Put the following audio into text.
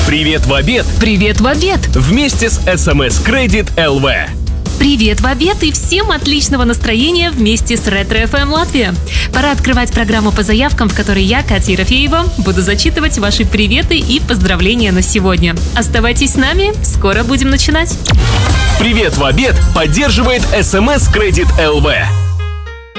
Привет в обед! Привет в обед! Вместе с СМС Кредит ЛВ. Привет в обед и всем отличного настроения вместе с Ретро ФМ Латвия. Пора открывать программу по заявкам, в которой я, Катя Ерофеева, буду зачитывать ваши приветы и поздравления на сегодня. Оставайтесь с нами, скоро будем начинать. Привет в обед поддерживает СМС Кредит ЛВ.